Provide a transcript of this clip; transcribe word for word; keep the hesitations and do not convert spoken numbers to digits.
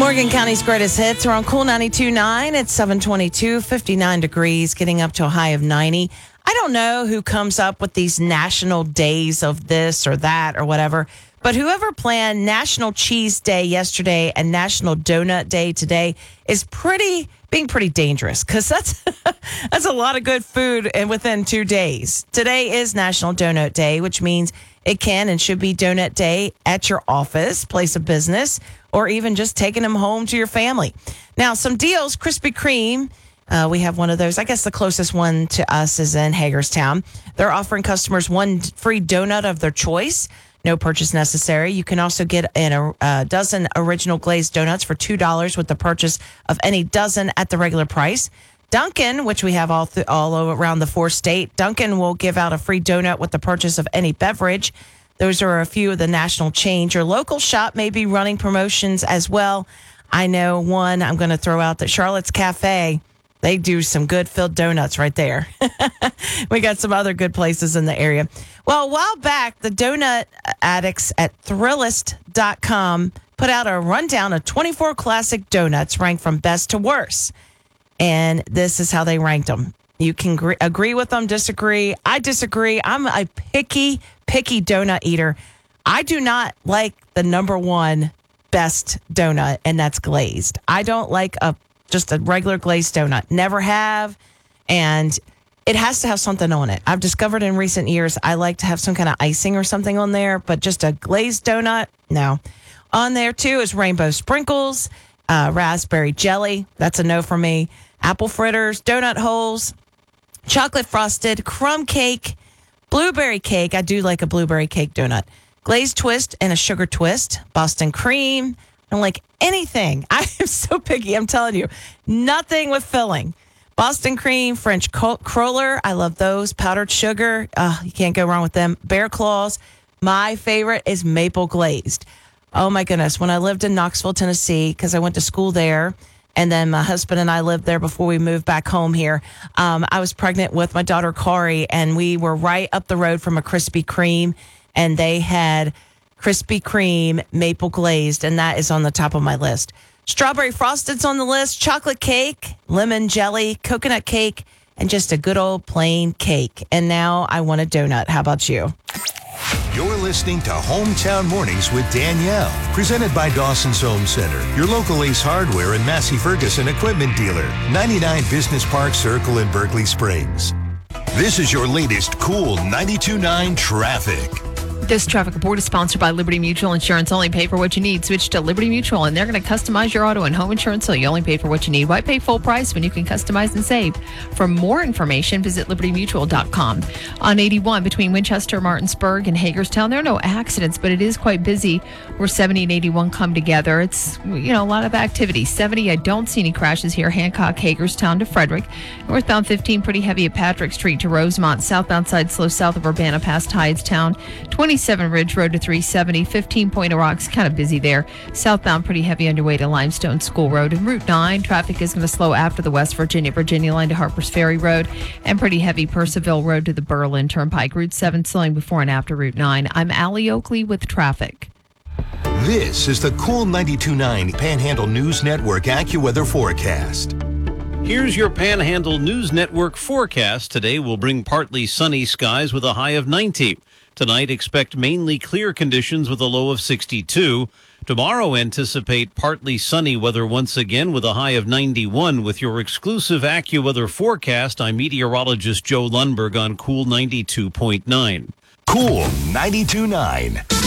Morgan County's greatest hits are on Cool ninety-two point nine. It's seven twenty-two, fifty-nine degrees, getting up to a high of ninety. I don't know who comes up with these national days of this or that or whatever, but whoever planned National Cheese Day yesterday and National Donut Day today is pretty being pretty dangerous, because that's that's a lot of good food and within two days. Today is National Donut Day, which means it can and should be donut day at your office, place of business, or even just taking them home to your family. Now, some deals, Krispy Kreme. Uh, we have one of those. I guess the closest one to us is in Hagerstown. They're offering customers one free donut of their choice. No purchase necessary. You can also get an, a, a dozen original glazed donuts for two dollars with the purchase of any dozen at the regular price. Dunkin', which we have all th- all around the four state, Dunkin' will give out a free donut with the purchase of any beverage. Those are a few of the national chains. Your local shop may be running promotions as well. I know one I'm going to throw out, that Charlotte's Cafe. They do some good filled donuts right there. We got some other good places in the area. Well, a while back, the donut addicts at Thrillist dot com put out a rundown of twenty-four classic donuts ranked from best to worst. And this is how they ranked them. You can gr- agree with them, disagree. I disagree. I'm a picky, picky donut eater. I do not like the number one best donut, and that's glazed. I don't like a just a regular glazed donut. Never have. And it has to have something on it. I've discovered in recent years I like to have some kind of icing or something on there, but just a glazed donut, no. On there, too, is rainbow sprinkles, uh, raspberry jelly. That's a no for me. Apple fritters, donut holes, chocolate frosted, crumb cake, blueberry cake. I do like a blueberry cake donut. Glazed twist and a sugar twist. Boston cream. I don't like anything. I am so picky, I'm telling you. Nothing with filling. Boston cream, French cruller. I love those. Powdered sugar. Uh, you can't go wrong with them. Bear claws. My favorite is maple glazed. Oh, my goodness. When I lived in Knoxville, Tennessee, because I went to school there, and then my husband and I lived there before we moved back home here. Um, I was pregnant with my daughter, Kari, and we were right up the road from a Krispy Kreme, and they had Krispy Kreme maple glazed, and that is on the top of my list. Strawberry frosted's on the list, chocolate cake, lemon jelly, coconut cake, and just a good old plain cake. And now I want a donut. How about you? You're listening to Hometown Mornings with Danielle, presented by Dawson's Home Center, your local Ace Hardware and Massey Ferguson equipment dealer, ninety-nine Business Park Circle in Berkeley Springs. This is your latest Cool ninety-two point nine traffic. This traffic report is sponsored by Liberty Mutual Insurance. Only pay for what you need. Switch to Liberty Mutual, and they're going to customize your auto and home insurance so you only pay for what you need. Why pay full price when you can customize and save? For more information, visit liberty mutual dot com. On eighty-one, between Winchester, Martinsburg, and Hagerstown, there are no accidents, but it is quite busy where seventy and eighty-one come together. It's, you know, a lot of activity. seventy, I don't see any crashes here. Hancock, Hagerstown to Frederick. Northbound fifteen, pretty heavy at Patrick Street to Rosemont. Southbound side slow south of Urbana past Hydestown. twenty-seven Ridge Road to three seventy. fifteen Point of Rocks, kind of busy there. Southbound pretty heavy underway to Limestone School Road. And Route nine, traffic is going to slow after the West Virginia, Virginia line to Harpers Ferry Road. And pretty heavy Purcellville Road to the Berlin Turnpike. Route seven slowing before and after Route nine. I'm Allie Oakley with traffic. This is the Cool ninety-two point nine Panhandle News Network AccuWeather forecast. Here's your Panhandle News Network forecast. Today will bring partly sunny skies with a high of ninety. Tonight, expect mainly clear conditions with a low of sixty-two. Tomorrow, anticipate partly sunny weather once again with a high of ninety-one. With your exclusive AccuWeather forecast, I'm meteorologist Joe Lundberg on Cool ninety-two point nine. Cool ninety-two point nine.